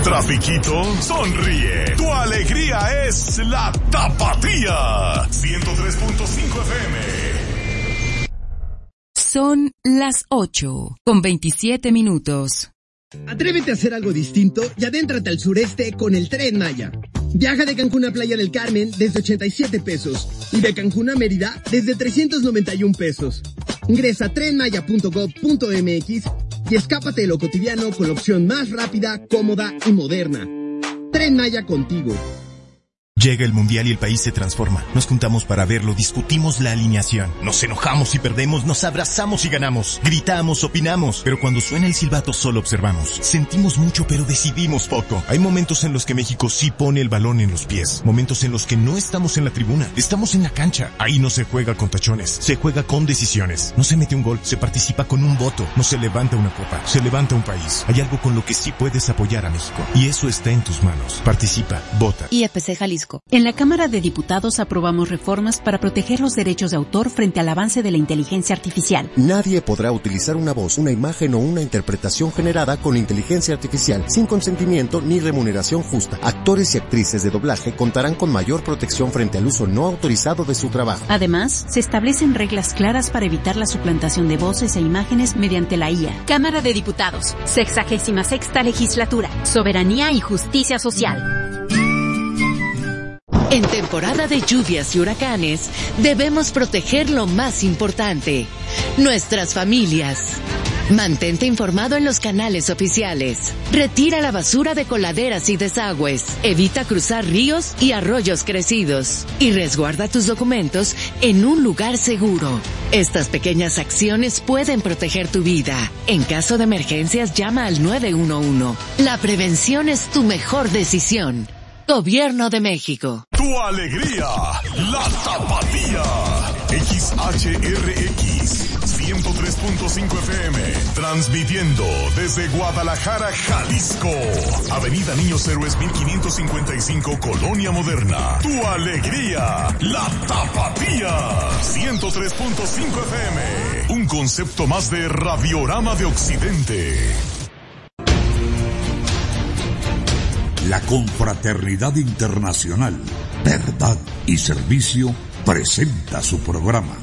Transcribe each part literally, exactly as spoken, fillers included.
Trafiquito, sonríe. Tu alegría es la Tapatía. ciento tres punto cinco F M. Son las ocho, con veintisiete minutos. Atrévete a hacer algo distinto y adéntrate al sureste con el Tren Maya. Viaja de Cancún a Playa del Carmen desde ochenta y siete pesos y de Cancún a Mérida desde trescientos noventa y un pesos. Ingresa a tren maya punto gob punto m x y escápate de lo cotidiano con la opción más rápida, cómoda y moderna. Tren Maya contigo. Llega el Mundial y el país se transforma. Nos juntamos para verlo, discutimos la alineación. Nos enojamos y perdemos, nos abrazamos y ganamos. Gritamos, opinamos, pero cuando suena el silbato solo observamos. Sentimos mucho pero decidimos poco. Hay momentos en los que México sí pone el balón en los pies. Momentos en los que no estamos en la tribuna, estamos en la cancha. Ahí no se juega con tachones, se juega con decisiones. No se mete un gol, se participa con un voto. No se levanta una copa, se levanta un país. Hay algo con lo que sí puedes apoyar a México. Y eso está en tus manos. Participa, vota. I E P C Jalisco. En la Cámara de Diputados aprobamos reformas para proteger los derechos de autor frente al avance de la inteligencia artificial. Nadie podrá utilizar una voz, una imagen o una interpretación generada con inteligencia artificial sin consentimiento ni remuneración justa. Actores y actrices de doblaje contarán con mayor protección frente al uso no autorizado de su trabajo. Además, se establecen reglas claras para evitar la suplantación de voces e imágenes mediante la I A. Cámara de Diputados, sexagésima sexta legislatura, soberanía y justicia social. En temporada de lluvias y huracanes, debemos proteger lo más importante, nuestras familias. Mantente informado en los canales oficiales. Retira la basura de coladeras y desagües. Evita cruzar ríos y arroyos crecidos. Y resguarda tus documentos en un lugar seguro. Estas pequeñas acciones pueden proteger tu vida. En caso de emergencias, llama al nueve uno uno. La prevención es tu mejor decisión. Gobierno de México. Tu alegría, la Tapatía. X H R X ciento tres punto cinco F M, transmitiendo desde Guadalajara, Jalisco. Avenida Niños Héroes mil quinientos cincuenta y cinco, Colonia Moderna. Tu alegría, la Tapatía. ciento tres punto cinco F M, un concepto más de Radiorama de Occidente. La Confraternidad Internacional, Verdad y Servicio presenta su programa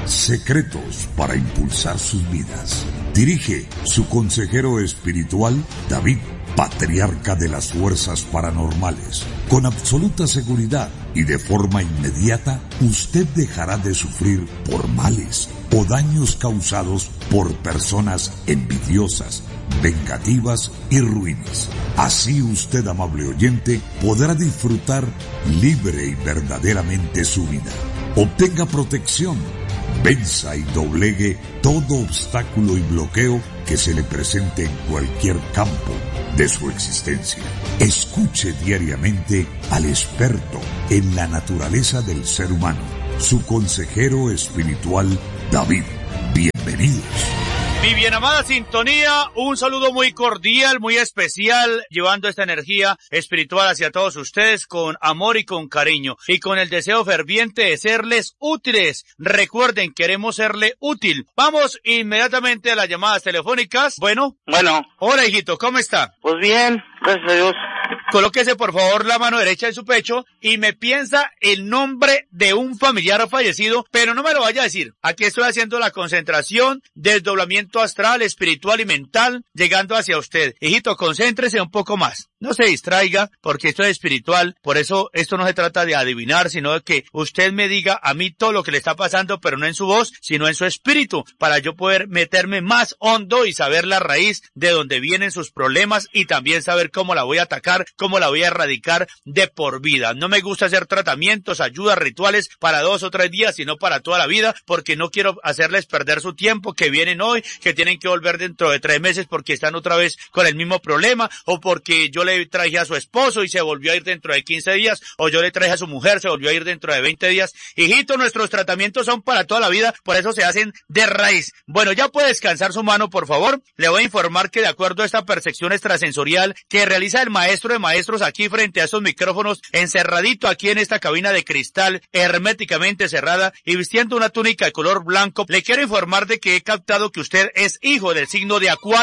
Secretos para Impulsar Sus Vidas. Dirige su consejero espiritual, David, patriarca de las fuerzas paranormales. Con absoluta seguridad y de forma inmediata, usted dejará de sufrir por males o daños causados por personas envidiosas, vengativas y ruines. Así usted, amable oyente, podrá disfrutar libre y verdaderamente su vida. Obtenga protección, venza y doblegue todo obstáculo y bloqueo que se le presente en cualquier campo de su existencia. Escuche diariamente al experto en la naturaleza del ser humano, su consejero espiritual, David. Bienvenidos. Mi bien amada sintonía, un saludo muy cordial, muy especial, llevando esta energía espiritual hacia todos ustedes con amor y con cariño y con el deseo ferviente de serles útiles. Recuerden, queremos serle útil. Vamos inmediatamente a las llamadas telefónicas. Bueno. Bueno. Hola, hijito, ¿cómo está? Pues bien, gracias a Dios. Colóquese por favor la mano derecha en su pecho y me piensa el nombre de un familiar fallecido, pero no me lo vaya a decir. Aquí estoy haciendo la concentración, desdoblamiento astral, espiritual y mental, llegando hacia usted. Hijito, concéntrese un poco más. No se distraiga, porque esto es espiritual, por eso esto no se trata de adivinar, sino de que usted me diga a mí todo lo que le está pasando, pero no en su voz, sino en su espíritu, para yo poder meterme más hondo y saber la raíz de donde vienen sus problemas y también saber cómo la voy a atacar, cómo la voy a erradicar de por vida. No me gusta hacer tratamientos, ayudas, rituales para dos o tres días, sino para toda la vida, porque no quiero hacerles perder su tiempo, que vienen hoy, que tienen que volver dentro de tres meses porque están otra vez con el mismo problema, o porque yo le traje a su esposo y se volvió a ir dentro de quince días, o yo le traje a su mujer, se volvió a ir dentro de veinte días. Hijito, nuestros tratamientos son para toda la vida, por eso se hacen de raíz. Bueno, ya puede descansar su mano, por favor. Le voy a informar que de acuerdo a esta percepción extrasensorial que realiza el maestro de maestros aquí frente a estos micrófonos, encerradito aquí en esta cabina de cristal, herméticamente cerrada y vistiendo una túnica de color blanco, le quiero informar de que he captado que usted es hijo del signo de Acuario.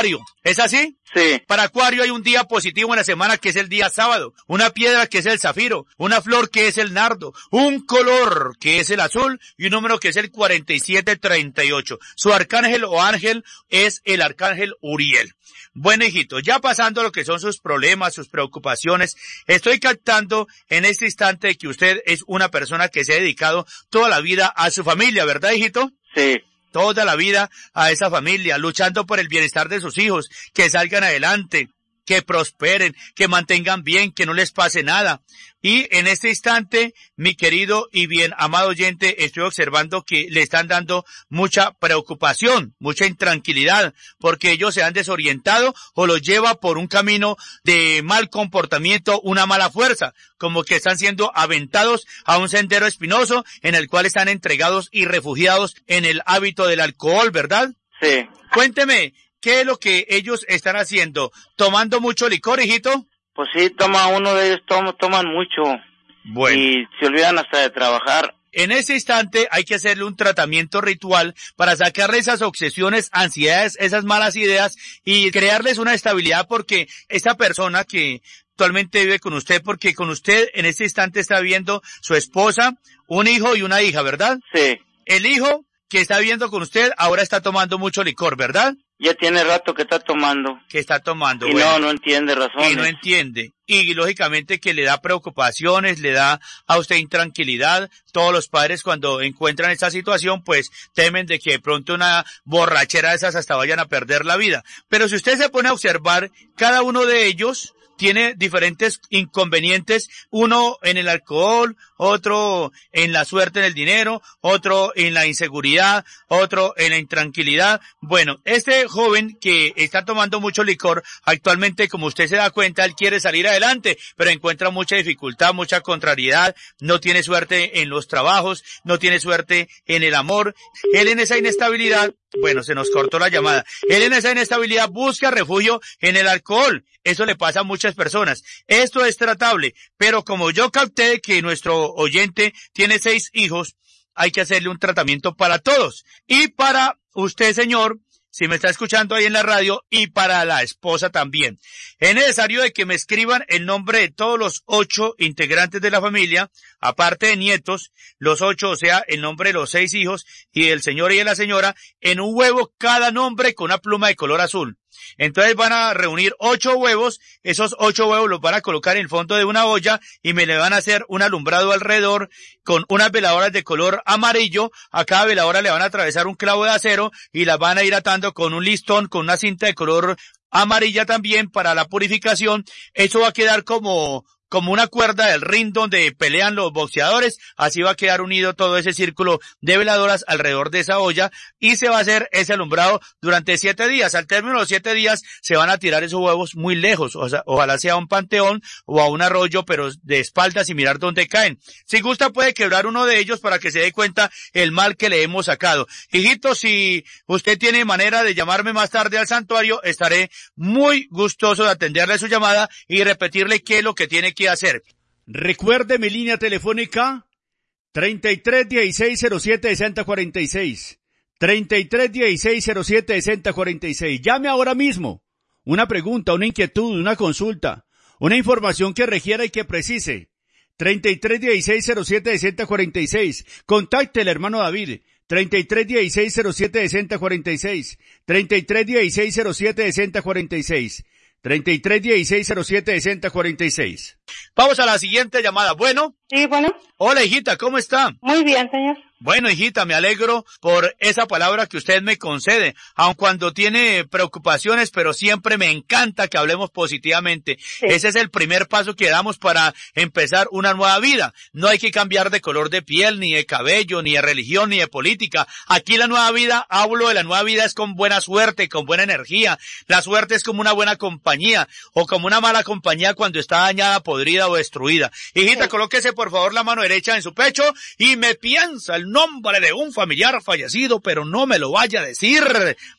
¿Es así? Sí. Para Acuario hay un día positivo en la semana que es el día sábado, una piedra que es el zafiro, una flor que es el nardo, un color que es el azul y un número que es el cuarenta y siete treinta y ocho. Su arcángel o ángel es el arcángel Uriel. Bueno, hijito, ya pasando a lo que son sus problemas, sus preocupaciones, estoy captando en este instante que usted es una persona que se ha dedicado toda la vida a su familia, ¿verdad, hijito? Sí. Toda la vida a esa familia, luchando por el bienestar de sus hijos, que salgan adelante, que prosperen, que mantengan bien, que no les pase nada. Y en este instante, mi querido y bien amado oyente, estoy observando que le están dando mucha preocupación, mucha intranquilidad, porque ellos se han desorientado o los lleva por un camino de mal comportamiento, una mala fuerza, como que están siendo aventados a un sendero espinoso en el cual están entregados y refugiados en el hábito del alcohol, ¿verdad? Sí. Cuénteme, ¿qué es lo que ellos están haciendo? ¿Tomando mucho licor, hijito? Pues sí, toma uno de ellos, toma, toman mucho. Bueno. Y se olvidan hasta de trabajar. En ese instante hay que hacerle un tratamiento ritual para sacarle esas obsesiones, ansiedades, esas malas ideas y crearles una estabilidad porque esa persona que actualmente vive con usted, porque con usted en ese instante está viviendo su esposa, un hijo y una hija, ¿verdad? Sí. El hijo que está viviendo con usted ahora está tomando mucho licor, ¿verdad? Ya tiene rato que está tomando. Que está tomando. Y bueno, no, no entiende razones. Y no entiende. Y lógicamente que le da preocupaciones, le da a usted intranquilidad. Todos los padres cuando encuentran esta situación, pues temen de que de pronto una borrachera de esas hasta vayan a perder la vida. Pero si usted se pone a observar, cada uno de ellos tiene diferentes inconvenientes, uno en el alcohol, otro en la suerte en el dinero, otro en la inseguridad, otro en la intranquilidad. Bueno, este joven que está tomando mucho licor, actualmente, como usted se da cuenta, él quiere salir adelante, pero encuentra mucha dificultad, mucha contrariedad, no tiene suerte en los trabajos, no tiene suerte en el amor. Él en esa inestabilidad, bueno, se nos cortó la llamada, él en esa inestabilidad busca refugio en el alcohol. Eso le pasa a muchas personas. Esto es tratable, pero como yo capté que nuestro oyente tiene seis hijos, hay que hacerle un tratamiento para todos. Y para usted, señor, si me está escuchando ahí en la radio, y para la esposa también. Es necesario de que me escriban el nombre de todos los ocho integrantes de la familia, aparte de nietos, los ocho, o sea, el nombre de los seis hijos, y del señor y de la señora, en un huevo cada nombre con una pluma de color azul. Entonces van a reunir ocho huevos, esos ocho huevos los van a colocar en el fondo de una olla y me le van a hacer un alumbrado alrededor con unas veladoras de color amarillo. A cada veladora le van a atravesar un clavo de acero y las van a ir atando con un listón, con una cinta de color amarilla también para la purificación. Eso va a quedar como... como una cuerda del ring donde pelean los boxeadores, así va a quedar unido todo ese círculo de veladoras alrededor de esa olla y se va a hacer ese alumbrado durante siete días. Al término de los siete días se van a tirar esos huevos muy lejos, o sea, ojalá sea a un panteón o a un arroyo, pero de espaldas y mirar dónde caen. Si gusta puede quebrar uno de ellos para que se dé cuenta el mal que le hemos sacado. Hijito, si usted tiene manera de llamarme más tarde al santuario, estaré muy gustoso de atenderle su llamada y repetirle qué es lo que tiene que hacer. Recuerde mi línea telefónica treinta y tres dieciséis cero siete sesenta cuarenta y seis. treinta y tres dieciséis cero siete sesenta cuarenta y seis. Llame ahora mismo. Una pregunta, una inquietud, una consulta, una información que requiera y que precise. treinta y tres dieciséis cero siete sesenta cuarenta y seis. Contacte al hermano David. treinta y tres dieciséis cero siete sesenta cuarenta y seis. treinta y tres dieciséis cero siete sesenta cuarenta y seis. treinta y tres dieciséis cero siete sesenta cuarenta y seis. Vamos a la siguiente llamada. Bueno. Sí, bueno. Hola, hijita, ¿cómo está? Muy bien, señor. Bueno, hijita, me alegro por esa palabra que usted me concede, aun cuando tiene preocupaciones, pero siempre me encanta que hablemos positivamente. Sí. Ese es el primer paso que damos para empezar una nueva vida. No hay que cambiar de color de piel, ni de cabello, ni de religión, ni de política. Aquí la nueva vida, hablo de la nueva vida, es con buena suerte, con buena energía. La suerte es como una buena compañía, o como una mala compañía cuando está dañada, podrida o destruida. Hijita, sí. Colóquese por favor la mano derecha en su pecho y me piensa el nombre de un familiar fallecido, pero no me lo vaya a decir.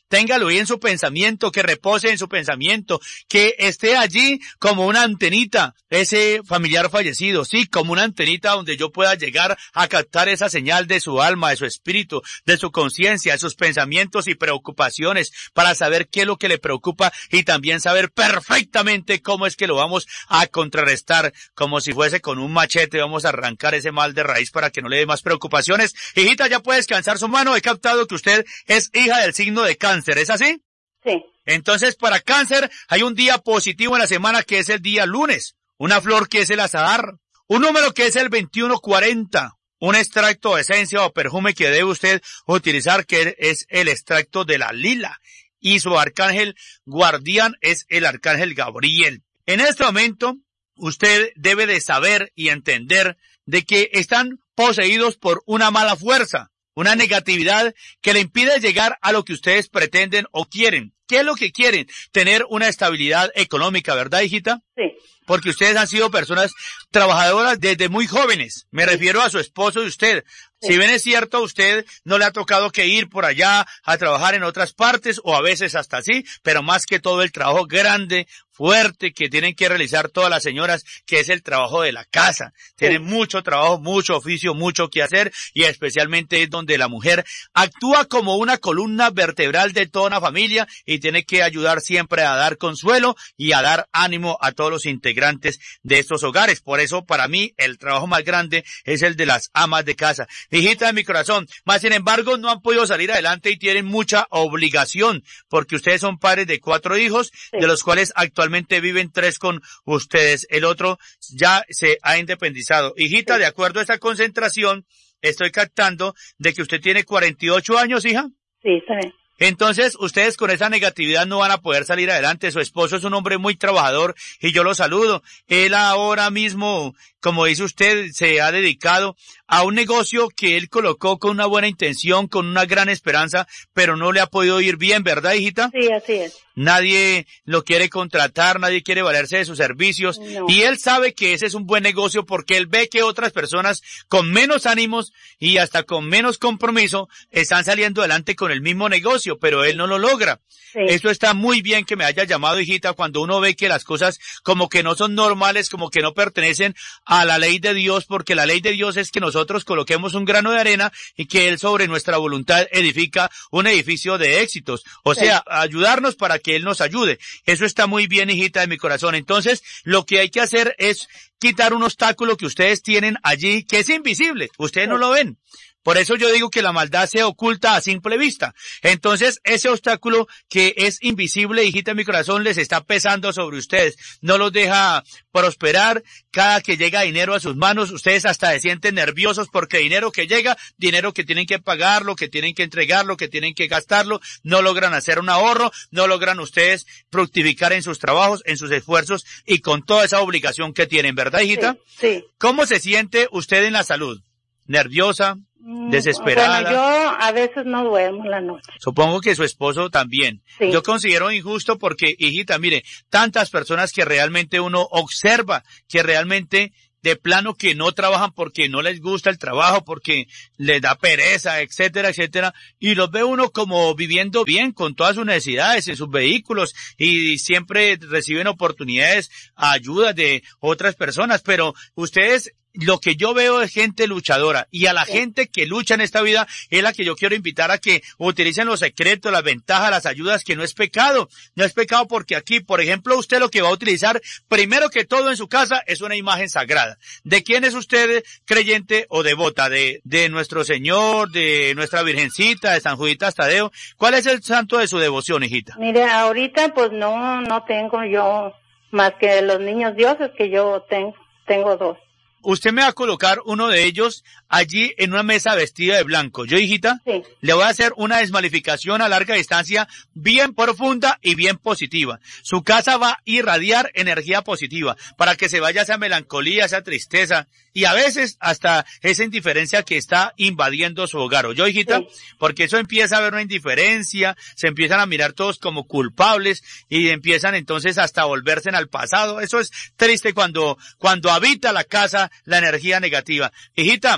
téngalo ahí en su pensamiento, que repose en su pensamiento, que esté allí como una antenita, ese familiar fallecido, sí, como una antenita donde yo pueda llegar a captar esa señal de su alma, de su espíritu, de su conciencia, de sus pensamientos y preocupaciones, para saber qué es lo que le preocupa y también saber perfectamente cómo es que lo vamos a contrarrestar, como si fuese con un machete, vamos a arrancar ese mal de raíz para que no le dé más preocupaciones. Hijita, ya puede descansar su mano, he captado que usted es hija del signo de Cáncer, ¿es así? Sí. Entonces, para Cáncer, hay un día positivo en la semana que es el día lunes, una flor que es el azahar, un número que es el veintiuno cuarenta, un extracto de esencia o perfume que debe usted utilizar que es el extracto de la lila, y su arcángel guardián es el arcángel Gabriel. En este momento, usted debe de saber y entender de que están poseídos por una mala fuerza, una negatividad que le impide llegar a lo que ustedes pretenden o quieren. ¿Qué es lo que quieren? Tener una estabilidad económica, ¿verdad, hijita? Sí. Porque ustedes han sido personas trabajadoras desde muy jóvenes. Me sí. refiero a su esposo y usted. Sí. Si bien es cierto, a usted no le ha tocado que ir por allá a trabajar en otras partes, o a veces hasta así, pero más que todo el trabajo grande, fuerte, que tienen que realizar todas las señoras, que es el trabajo de la casa. Tienen sí. mucho trabajo, mucho oficio, mucho que hacer, y especialmente es donde la mujer actúa como una columna vertebral de toda una familia, y tiene que ayudar siempre a dar consuelo y a dar ánimo a todos los integrantes de estos hogares. Por eso, para mí, el trabajo más grande es el de las amas de casa. Hijita de mi corazón, más sin embargo, no han podido salir adelante y tienen mucha obligación, porque ustedes son padres de cuatro hijos, sí. de los cuales actualmente viven tres con ustedes. El otro ya se ha independizado. Hijita, sí. de acuerdo a esta concentración, estoy captando de que usted tiene cuarenta y ocho años, hija. Sí, está bien. Entonces, ustedes con esa negatividad no van a poder salir adelante. Su esposo es un hombre muy trabajador y yo lo saludo. Él ahora mismo, como dice usted, se ha dedicado a un negocio que él colocó con una buena intención, con una gran esperanza, pero no le ha podido ir bien, ¿verdad, hijita? Sí, así es. Nadie lo quiere contratar, nadie quiere valerse de sus servicios, no. y él sabe que ese es un buen negocio porque él ve que otras personas con menos ánimos y hasta con menos compromiso están saliendo adelante con el mismo negocio, pero él no lo logra. Sí. Eso está muy bien que me haya llamado, hijita, cuando uno ve que las cosas como que no son normales, como que no pertenecen a la ley de Dios, porque la ley de Dios es que nosotros coloquemos un grano de arena y que Él sobre nuestra voluntad edifica un edificio de éxitos. O sí. sea, ayudarnos para que Él nos ayude. Eso está muy bien, hijita de mi corazón. Entonces, lo que hay que hacer es quitar un obstáculo que ustedes tienen allí, que es invisible. Ustedes sí. no lo ven. Por eso yo digo que la maldad se oculta a simple vista. Entonces, ese obstáculo que es invisible, hijita de mi corazón, les está pesando sobre ustedes. No los deja prosperar. Cada que llega dinero a sus manos, ustedes hasta se sienten nerviosos porque dinero que llega, dinero que tienen que pagarlo, que tienen que entregarlo, que tienen que gastarlo, no logran hacer un ahorro, no logran ustedes fructificar en sus trabajos, en sus esfuerzos y con toda esa obligación que tienen, ¿verdad, hijita? Sí, sí. ¿Cómo se siente usted en la salud? ¿Nerviosa? ¿Desesperada? Bueno, yo a veces no duermo la noche. Supongo que su esposo también. Sí. Yo considero injusto porque, hijita, mire, tantas personas que realmente uno observa, que realmente de plano que no trabajan porque no les gusta el trabajo, porque les da pereza, etcétera, etcétera, y los ve uno como viviendo bien con todas sus necesidades en sus vehículos y siempre reciben oportunidades, ayudas de otras personas, pero ustedes... Lo que yo veo es gente luchadora y a la sí. gente que lucha en esta vida es la que yo quiero invitar a que utilicen los secretos, las ventajas, las ayudas, que no es pecado. No es pecado porque aquí, por ejemplo, usted lo que va a utilizar primero que todo en su casa es una imagen sagrada. ¿De quién es usted creyente o devota? ¿De, de nuestro Señor, de nuestra Virgencita, de San Juditas Tadeo? ¿Cuál es el santo de su devoción, hijita? Mire, ahorita pues no, no tengo yo más que los niños dioses que yo tengo, tengo dos. Usted me va a colocar uno de ellos allí en una mesa vestida de blanco. Yo, hijita, sí. le voy a hacer una desmalificación a larga distancia bien profunda y bien positiva. Su casa va a irradiar energía positiva para que se vaya esa melancolía, esa tristeza y a veces hasta esa indiferencia que está invadiendo su hogar. ¿Oyó, hijita? Sí. Porque eso empieza a haber una indiferencia, se empiezan a mirar todos como culpables y empiezan entonces hasta a volverse al pasado. Eso es triste cuando, cuando habita la casa la energía negativa. Hijita,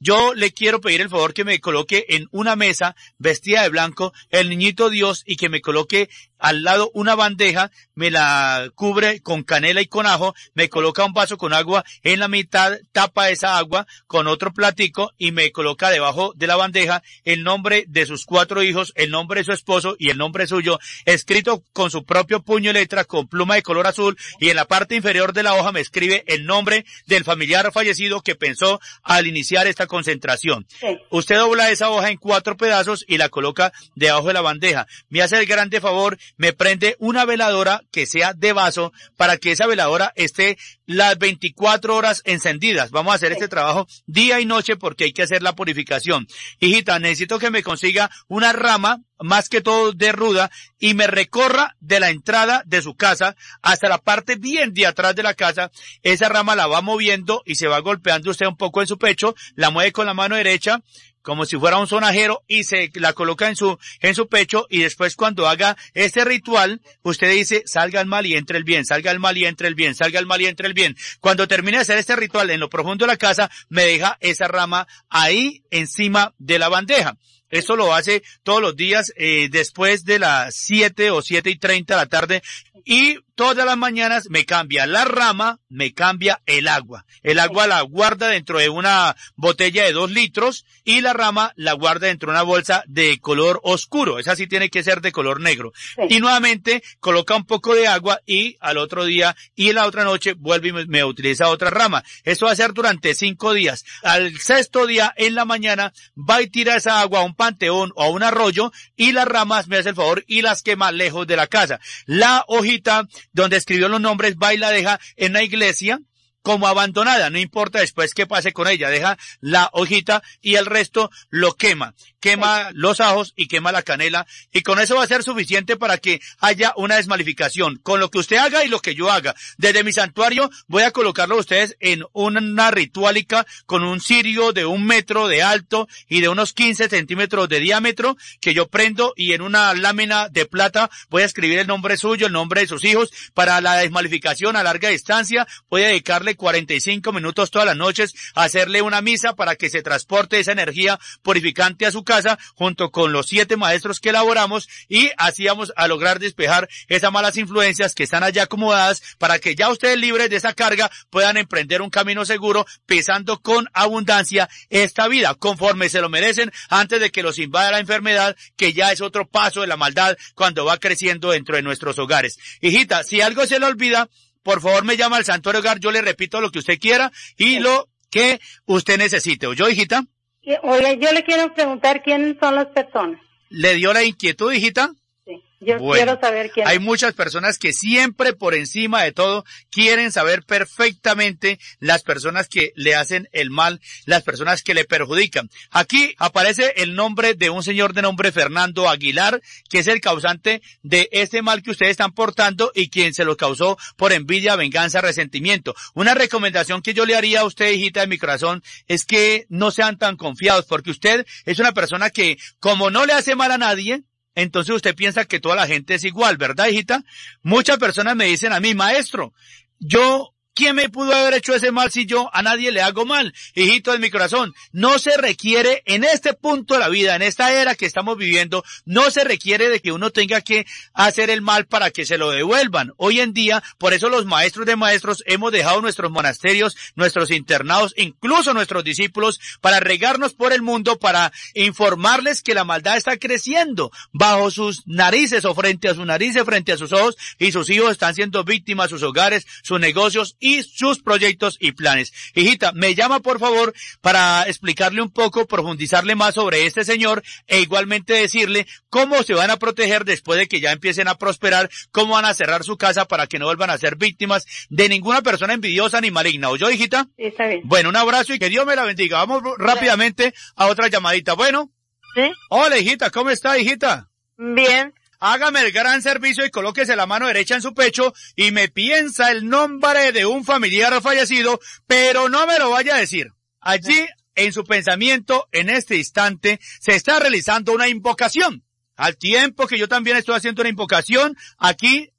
yo le quiero pedir el favor que me coloque en una mesa vestida de blanco el niñito Dios y que me coloque al lado una bandeja, me la cubre con canela y con ajo, me coloca un vaso con agua en la mitad, tapa esa agua con otro platico y me coloca debajo de la bandeja el nombre de sus cuatro hijos, el nombre de su esposo y el nombre suyo, escrito con su propio puño y letra con pluma de color azul, y en la parte inferior de la hoja me escribe el nombre del familiar fallecido que pensó al iniciar esta concentración. Sí. Usted dobla esa hoja en cuatro pedazos y la coloca debajo de la bandeja. Me hace el grande favor, me prende una veladora que sea de vaso para que esa veladora esté las veinticuatro horas encendidas. Vamos a hacer este trabajo día y noche porque hay que hacer la purificación. Hijita, necesito que me consiga una rama, más que todo de ruda, y me recorra de la entrada de su casa hasta la parte bien de atrás de la casa. Esa rama la va moviendo y se va golpeando usted un poco en su pecho, la mueve con la mano derecha, como si fuera un sonajero, y se la coloca en su, en su pecho, y después cuando haga este ritual, usted dice, salga el mal y entre el bien, salga el mal y entre el bien, salga el mal y entre el bien. Cuando termine de hacer este ritual en lo profundo de la casa, me deja esa rama ahí encima de la bandeja. Esto lo hace todos los días, eh, después de las siete o siete y treinta de la tarde, y todas las mañanas me cambia la rama, me cambia el agua. El agua la guarda dentro de una botella de dos litros y la rama la guarda dentro de una bolsa de color oscuro. Esa sí tiene que ser de color negro. Sí. Y nuevamente coloca un poco de agua y al otro día y la otra noche vuelve y me, me utiliza otra rama. Eso va a ser durante cinco días. Al sexto día en la mañana va y tira esa agua a un panteón o a un arroyo y las ramas me hace el favor y las quema lejos de la casa. La hojita donde escribió los nombres va y la deja en la iglesia como abandonada, no importa después qué pase con ella, deja la hojita y el resto lo quema, quema los ajos y quema la canela, y con eso va a ser suficiente para que haya una desmalificación, con lo que usted haga y lo que yo haga. Desde mi santuario voy a colocarlo a ustedes en una rituálica con un cirio de un metro de alto y de unos quince centímetros de diámetro que yo prendo, y en una lámina de plata voy a escribir el nombre suyo, el nombre de sus hijos. Para la desmalificación a larga distancia voy a dedicarle cuarenta y cinco minutos todas las noches a hacerle una misa para que se transporte esa energía purificante a su casa junto con los siete maestros que elaboramos, y así vamos a lograr despejar esas malas influencias que están allá acomodadas para que ya ustedes, libres de esa carga, puedan emprender un camino seguro pisando con abundancia esta vida conforme se lo merecen, antes de que los invada la enfermedad, que ya es otro paso de la maldad cuando va creciendo dentro de nuestros hogares. Hijita, si algo se le olvida, por favor me llama al Santuario Hogar, yo le repito lo que usted quiera y lo que usted necesite. ¿Oyó, hijita? Oye, yo le quiero preguntar quiénes son las personas. ¿Le dio la inquietud, hijita? Sí, yo bueno, quiero saber quién. Hay muchas personas que siempre, por encima de todo, quieren saber perfectamente las personas que le hacen el mal, las personas que le perjudican. Aquí aparece el nombre de un señor de nombre Fernando Aguilar, que es el causante de este mal que ustedes están portando y quien se lo causó por envidia, venganza, resentimiento. Una recomendación que yo le haría a usted, hijita de mi corazón, es que no sean tan confiados, porque usted es una persona que, como no le hace mal a nadie, entonces usted piensa que toda la gente es igual, ¿verdad, hijita? Muchas personas me dicen a mí, maestro, yo, ¿quién me pudo haber hecho ese mal si yo a nadie le hago mal? Hijito de mi corazón, no se requiere en este punto de la vida, en esta era que estamos viviendo, no se requiere de que uno tenga que hacer el mal para que se lo devuelvan. Hoy en día, por eso los maestros de maestros hemos dejado nuestros monasterios, nuestros internados, incluso nuestros discípulos, para regarnos por el mundo, para informarles que la maldad está creciendo bajo sus narices o frente a sus narices, frente a sus ojos, y sus hijos están siendo víctimas, sus hogares, sus negocios y sus proyectos y planes. Hijita, me llama por favor para explicarle un poco, profundizarle más sobre este señor e igualmente decirle cómo se van a proteger después de que ya empiecen a prosperar, cómo van a cerrar su casa para que no vuelvan a ser víctimas de ninguna persona envidiosa ni maligna. ¿Oyó, hijita? Está bien. Bueno, un abrazo y que Dios me la bendiga. Vamos rápidamente a otra llamadita. Bueno. ¿Sí? Hola, hijita, ¿cómo está, hijita? Bien. Hágame el gran servicio y colóquese la mano derecha en su pecho y me piensa el nombre de un familiar fallecido, pero no me lo vaya a decir. Allí, en su pensamiento, en este instante, se está realizando una invocación. Al tiempo que yo también estoy haciendo una invocación, aquí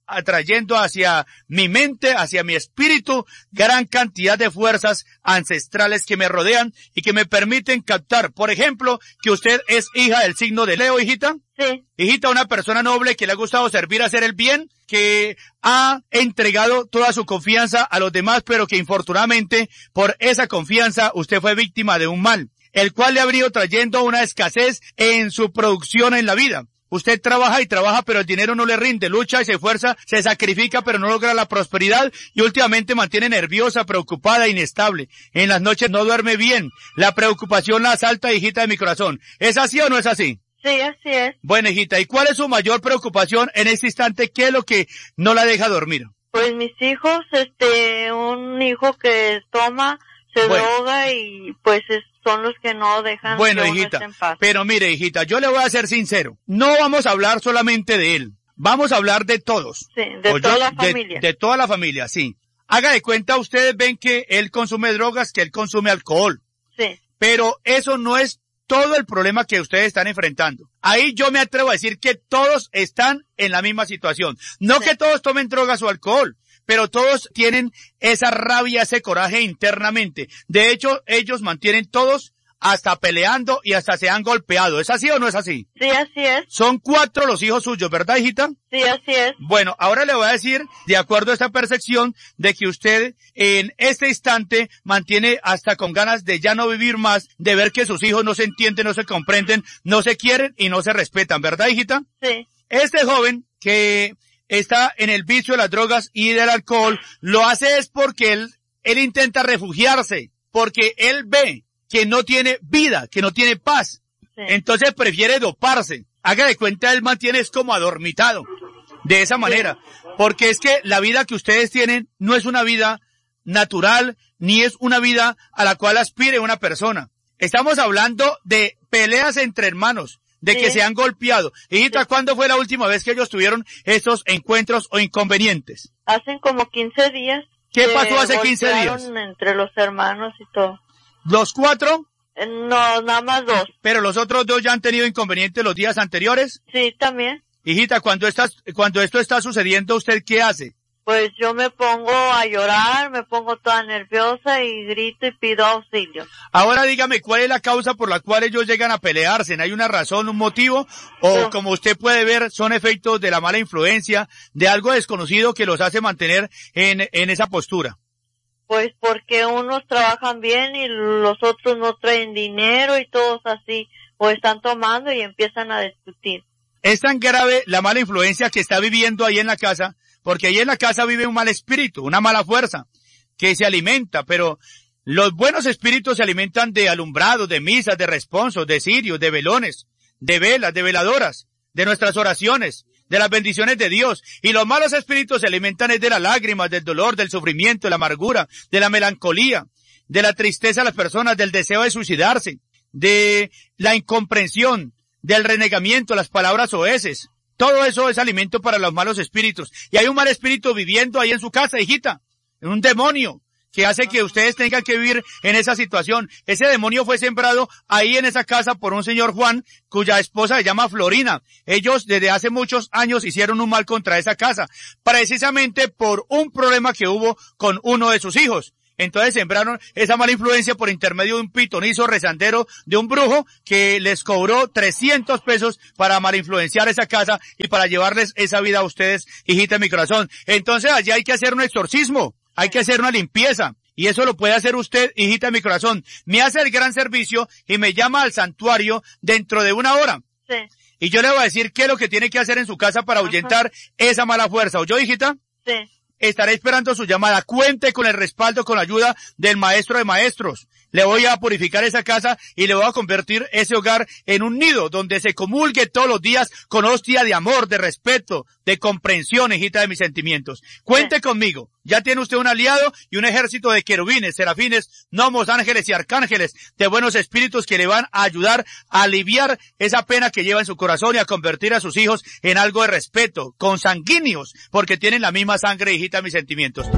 atrayendo hacia mi mente, hacia mi espíritu, gran cantidad de fuerzas ancestrales que me rodean y que me permiten captar, por ejemplo, que usted es hija del signo de Leo, hijita. Sí. Hijita, una persona noble que le ha gustado servir, hacer el bien, que ha entregado toda su confianza a los demás, pero que infortunadamente por esa confianza usted fue víctima de un mal, el cual le ha venido trayendo una escasez en su producción en la vida. Usted trabaja y trabaja, pero el dinero no le rinde, lucha y se esfuerza, se sacrifica, pero no logra la prosperidad y últimamente mantiene nerviosa, preocupada, inestable. En las noches no duerme bien, la preocupación la asalta, hijita de mi corazón. ¿Es así o no es así? Sí, así es. Bueno, hijita, ¿y cuál es su mayor preocupación en este instante? ¿Qué es lo que no la deja dormir? Pues mis hijos, este, un hijo que toma, se bueno. droga y pues es son los que no dejan bueno, que uno hijita, esté en paz. Pero mire, hijita, yo le voy a ser sincero. No vamos a hablar solamente de él. Vamos a hablar de todos. Sí, de o toda yo, la de, familia. De toda la familia, sí. Haga de cuenta, ustedes ven que él consume drogas, que él consume alcohol. Sí. Pero eso no es todo el problema que ustedes están enfrentando. Ahí yo me atrevo a decir que todos están en la misma situación. No sí. que todos tomen drogas o alcohol, pero todos tienen esa rabia, ese coraje internamente. De hecho, ellos mantienen todos hasta peleando y hasta se han golpeado. ¿Es así o no es así? Sí, así es. Son cuatro los hijos suyos, ¿verdad, hijita? Sí, así es. Bueno, ahora le voy a decir, de acuerdo a esta percepción, de que usted en este instante mantiene hasta con ganas de ya no vivir más, de ver que sus hijos no se entienden, no se comprenden, no se quieren y no se respetan, ¿verdad, hijita? Sí. Este joven que está en el vicio de las drogas y del alcohol, lo hace es porque él, él intenta refugiarse, porque él ve que no tiene vida, que no tiene paz. Sí. Entonces prefiere doparse. Haga de cuenta, él mantiene es como adormitado. De esa manera. Sí. Porque es que la vida que ustedes tienen no es una vida natural, ni es una vida a la cual aspire una persona. Estamos hablando de peleas entre hermanos, de sí. que se han golpeado. Hijita, sí. ¿cuándo fue la última vez que ellos tuvieron estos encuentros o inconvenientes? Hacen como quince días. ¿Qué pasó hace quince días? Entre los hermanos y todo. ¿Los cuatro? No, nada más dos. ¿Pero los otros dos ya han tenido inconvenientes los días anteriores? Sí, también. Hijita, cuando estás, cuando esto está sucediendo, ¿usted qué hace? Pues yo me pongo a llorar, me pongo toda nerviosa y grito y pido auxilio. Ahora dígame, ¿cuál es la causa por la cual ellos llegan a pelearse? ¿Hay una razón, un motivo? ¿O no. como usted puede ver, son efectos de la mala influencia, de algo desconocido que los hace mantener en, en esa postura? Pues porque unos trabajan bien y los otros no traen dinero y todos así, o están tomando y empiezan a discutir. Es tan grave la mala influencia que está viviendo ahí en la casa, porque ahí en la casa vive un mal espíritu, una mala fuerza, que se alimenta, pero los buenos espíritus se alimentan de alumbrados, de misas, de responsos, de cirios, de velones, de velas, de veladoras, de nuestras oraciones, de las bendiciones de Dios. Y los malos espíritus se alimentan es de las lágrimas, del dolor, del sufrimiento, de la amargura, de la melancolía, de la tristeza de las personas, del deseo de suicidarse, de la incomprensión, del renegamiento, las palabras oeces. Todo eso es alimento para los malos espíritus. Y hay un mal espíritu viviendo ahí en su casa, hijita. Un demonio que hace que ustedes tengan que vivir en esa situación. Ese demonio fue sembrado ahí en esa casa por un señor Juan, cuya esposa se llama Florina. Ellos desde hace muchos años hicieron un mal contra esa casa, precisamente por un problema que hubo con uno de sus hijos. Entonces sembraron esa mala influencia por intermedio de un pitonizo rezandero, de un brujo que les cobró trescientos pesos para malinfluenciar esa casa y para llevarles esa vida a ustedes, hijita de mi corazón. Entonces allí hay que hacer un exorcismo, hay que hacer una limpieza. Y eso lo puede hacer usted, hijita de mi corazón. Me hace el gran servicio y me llama al santuario dentro de una hora. Sí. Y yo le voy a decir qué es lo que tiene que hacer en su casa para ahuyentar uh-huh. esa mala fuerza. ¿Oyó, hijita? Sí. Estaré esperando su llamada. Cuente con el respaldo, con la ayuda del maestro de maestros. Le voy a purificar esa casa y le voy a convertir ese hogar en un nido donde se comulgue todos los días con hostia de amor, de respeto, de comprensión, hijita de mis sentimientos. Cuente sí. conmigo. Ya tiene usted un aliado y un ejército de querubines, serafines, gnomos, ángeles y arcángeles de buenos espíritus que le van a ayudar a aliviar esa pena que lleva en su corazón y a convertir a sus hijos en algo de respeto, consanguíneos, porque tienen la misma sangre, hijita de mis sentimientos.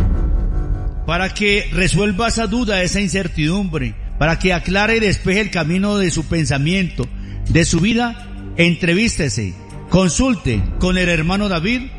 Para que resuelva esa duda, esa incertidumbre, para que aclare y despeje el camino de su pensamiento, de su vida, entrevístese, consulte con el hermano David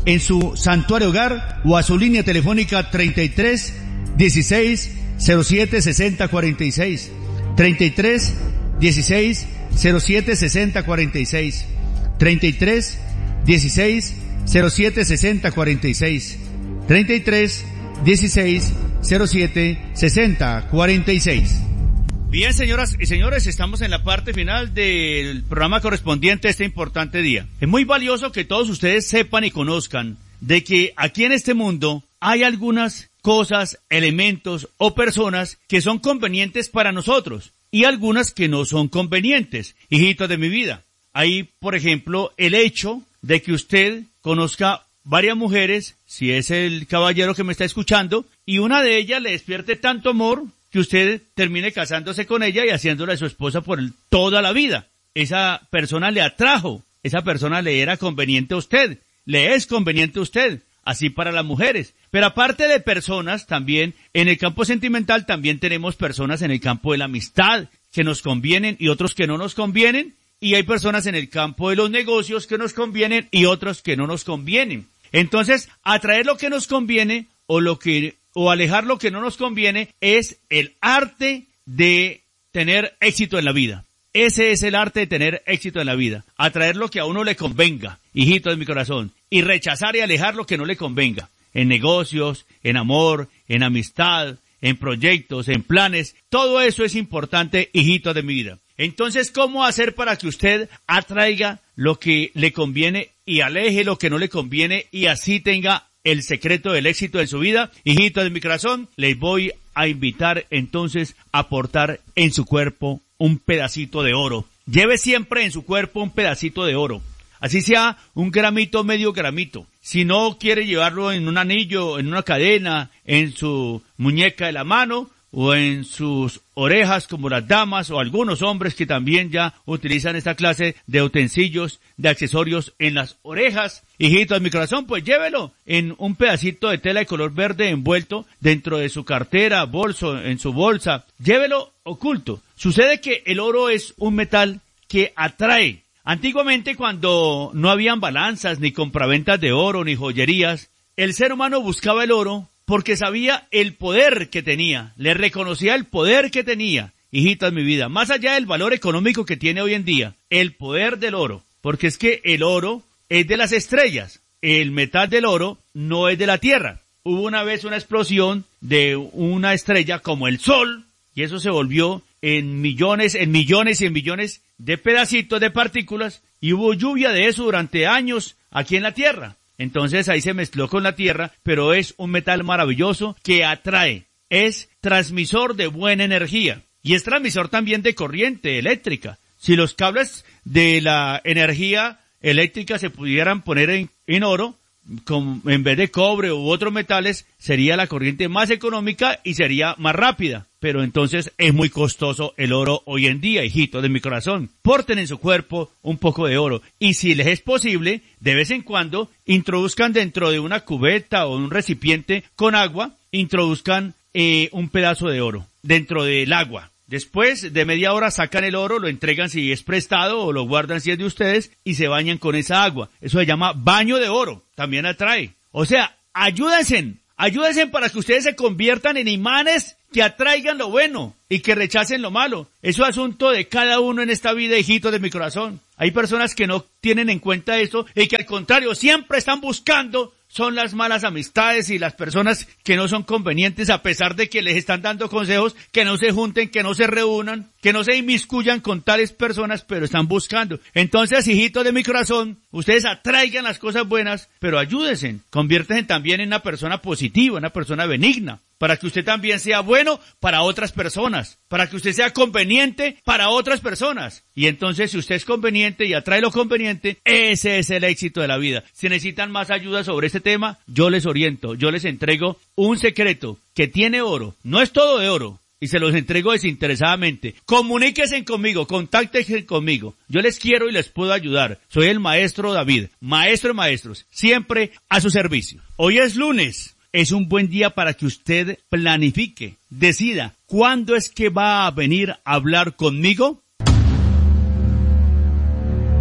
en su santuario hogar o a su línea telefónica treinta y tres, dieciséis, cero siete, sesenta, cuarenta y seis. treinta y tres, dieciséis, cero siete, sesenta, cuarenta y seis. treinta y tres, dieciséis, cero siete, sesenta, cuarenta y seis. treinta y tres, dieciséis, cero siete, sesenta, cuarenta y seis. Bien, señoras y señores, estamos en la parte final del programa correspondiente a este importante día. Es muy valioso que todos ustedes sepan y conozcan de que aquí en este mundo hay algunas cosas, elementos o personas que son convenientes para nosotros y algunas que no son convenientes, hijitos de mi vida. Hay, por ejemplo, el hecho de que usted conozca varias mujeres, si es el caballero que me está escuchando, y una de ellas le despierte tanto amor que usted termine casándose con ella y haciéndola su esposa por toda la vida. Esa persona le atrajo, esa persona le era conveniente a usted, le es conveniente a usted, así para las mujeres. Pero aparte de personas, también en el campo sentimental también tenemos personas en el campo de la amistad que nos convienen y otros que no nos convienen, y hay personas en el campo de los negocios que nos convienen y otros que no nos convienen. Entonces, atraer lo que nos conviene o lo que o alejar lo que no nos conviene es el arte de tener éxito en la vida. Ese es el arte de tener éxito en la vida. Atraer lo que a uno le convenga, hijito de mi corazón, y rechazar y alejar lo que no le convenga. En negocios, en amor, en amistad, en proyectos, en planes, todo eso es importante, hijito de mi vida. Entonces, ¿cómo hacer para que usted atraiga lo que le conviene y aleje lo que no le conviene y así tenga el secreto del éxito de su vida? Hijito de mi corazón, les voy a invitar entonces a portar en su cuerpo un pedacito de oro. Lleve siempre en su cuerpo un pedacito de oro. Así sea un gramito, medio gramito. Si no quiere llevarlo en un anillo, en una cadena, en su muñeca de la mano, o en sus orejas como las damas o algunos hombres que también ya utilizan esta clase de utensilios, de accesorios en las orejas. Hijito de mi corazón, pues llévelo en un pedacito de tela de color verde envuelto dentro de su cartera, bolso, en su bolsa. Llévelo oculto. Sucede que el oro es un metal que atrae. Antiguamente, cuando no habían balanzas, ni compraventas de oro, ni joyerías, el ser humano buscaba el oro porque sabía el poder que tenía, le reconocía el poder que tenía, hijita de mi vida, más allá del valor económico que tiene hoy en día, el poder del oro, porque es que el oro es de las estrellas, el metal del oro no es de la tierra. Hubo una vez una explosión de una estrella como el Sol, y eso se volvió en millones, en millones y en millones de pedacitos de partículas, y hubo lluvia de eso durante años aquí en la Tierra. Entonces ahí se mezcló con la tierra, pero es un metal maravilloso que atrae, es transmisor de buena energía y es transmisor también de corriente eléctrica. Si los cables de la energía eléctrica se pudieran poner en, en oro, con, en vez de cobre u otros metales, sería la corriente más económica y sería más rápida. Pero entonces es muy costoso el oro hoy en día, hijito de mi corazón. Porten en su cuerpo un poco de oro. Y si les es posible, de vez en cuando, introduzcan dentro de una cubeta o un recipiente con agua, introduzcan eh, un pedazo de oro dentro del agua. Después de media hora sacan el oro, lo entregan si es prestado o lo guardan si es de ustedes y se bañan con esa agua. Eso se llama baño de oro. También atrae. O sea, ayúdense. Ayúdense para que ustedes se conviertan en imanes que atraigan lo bueno y que rechacen lo malo. Eso es asunto de cada uno en esta vida, hijitos de mi corazón. Hay personas que no tienen en cuenta eso y que al contrario siempre están buscando son las malas amistades y las personas que no son convenientes a pesar de que les están dando consejos, que no se junten, que no se reúnan, que no se inmiscuyan con tales personas, pero están buscando. Entonces, hijitos de mi corazón, ustedes atraigan las cosas buenas, pero ayúdense, conviértanse también en una persona positiva, una persona benigna, para que usted también sea bueno para otras personas, para que usted sea conveniente para otras personas. Y entonces, si usted es conveniente y atrae lo conveniente, ese es el éxito de la vida. Si necesitan más ayuda sobre este tema, yo les oriento, yo les entrego un secreto que tiene oro. No es todo de oro. Y se los entrego desinteresadamente. Comuníquense conmigo, contáctense conmigo. Yo les quiero y les puedo ayudar. Soy el maestro David, maestro de maestros, siempre a su servicio. Hoy es lunes. Es un buen día para que usted planifique, decida cuándo es que va a venir a hablar conmigo.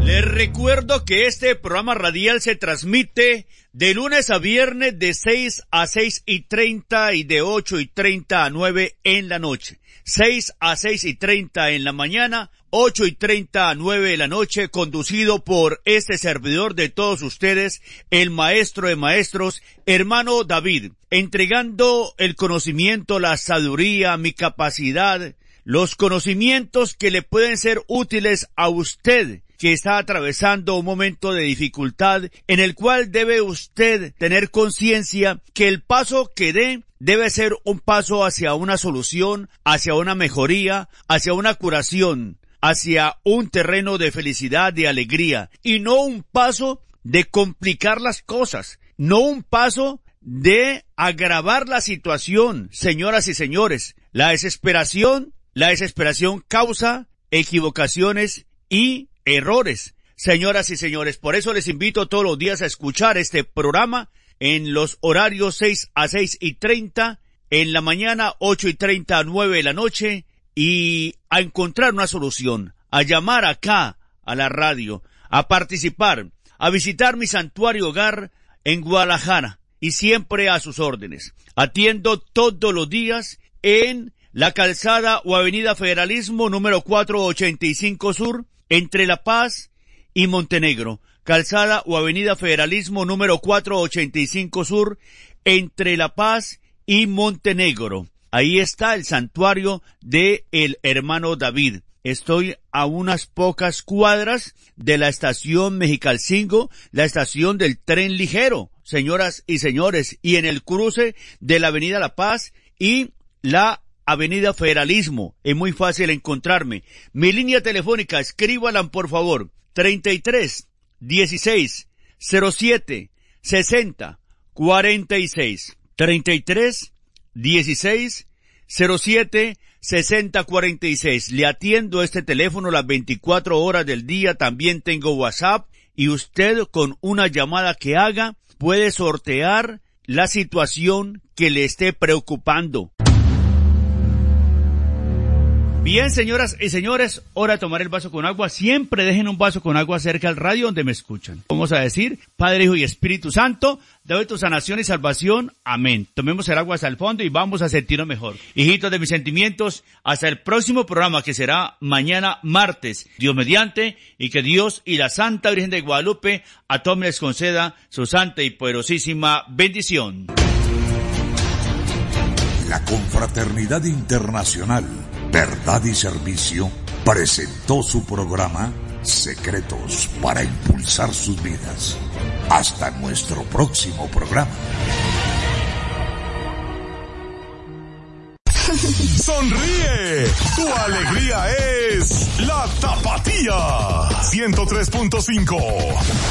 Les recuerdo que este programa radial se transmite de lunes a viernes de seis a seis y treinta y de ocho y treinta a nueve en la noche. seis a seis y treinta en la mañana, ocho y treinta a nueve de la noche, conducido por este servidor de todos ustedes, el maestro de maestros, hermano David, entregando el conocimiento, la sabiduría, mi capacidad, los conocimientos que le pueden ser útiles a usted, que está atravesando un momento de dificultad en el cual debe usted tener conciencia que el paso que dé debe ser un paso hacia una solución, hacia una mejoría, hacia una curación, hacia un terreno de felicidad, de alegría, y no un paso de complicar las cosas, no un paso de agravar la situación. Señoras y señores, la desesperación, la desesperación causa equivocaciones y errores. Señoras y señores, por eso les invito todos los días a escuchar este programa en los horarios seis a seis y treinta, en la mañana ocho y treinta a nueve de la noche, y a encontrar una solución, a llamar acá a la radio, a participar, a visitar mi santuario hogar en Guadalajara, y siempre a sus órdenes. Atiendo todos los días en la calzada o avenida Federalismo número cuatrocientos ochenta y cinco Sur, entre La Paz y Montenegro. Calzada o avenida Federalismo número cuatrocientos ochenta y cinco Sur, entre La Paz y Montenegro. Ahí está el santuario de el hermano David. Estoy a unas pocas cuadras de la estación Mexicalcingo, la estación del tren ligero, señoras y señores, y en el cruce de la avenida La Paz y la avenida Federalismo. Es muy fácil encontrarme. Mi línea telefónica, escríbanla por favor, treinta y tres, dieciséis, cero siete, sesenta, cuarenta y seis. treinta y tres, dieciséis, cero siete, sesenta, cuarenta y seis. Le atiendo este teléfono las veinticuatro horas del día. También tengo WhatsApp, y usted con una llamada que haga puede sortear la situación que le esté preocupando. Bien, señoras y señores, hora de tomar el vaso con agua. Siempre dejen un vaso con agua cerca al radio donde me escuchan. Vamos a decir, Padre, Hijo y Espíritu Santo, doy tu sanación y salvación. Amén. Tomemos el agua hasta el fondo y vamos a sentirnos mejor. Hijitos de mis sentimientos, hasta el próximo programa, que será mañana martes, Dios mediante, y que Dios y la Santa Virgen de Guadalupe a todos les conceda su santa y poderosísima bendición. La Confraternidad Internacional Verdad y Servicio presentó su programa Secretos para Impulsar Sus Vidas. Hasta nuestro próximo programa. Sonríe, tu alegría es la Tapatía ciento tres punto cinco.